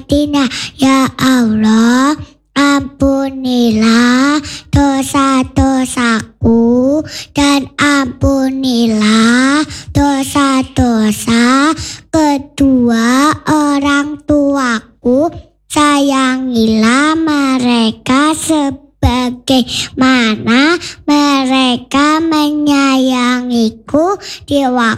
batinnya. Ya Allah, ampunilah dosa-dosaku dan ampunilah dosa-dosa kedua orang tuaku. Sayangilah mereka sebagaimana mereka menyayangiku di waktu